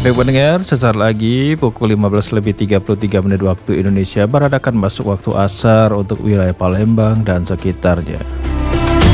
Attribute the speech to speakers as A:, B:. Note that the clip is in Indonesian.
A: Baik pendengar, sesaat lagi pukul 15.33 waktu Indonesia Barat akan masuk waktu asar untuk wilayah Palembang dan sekitarnya.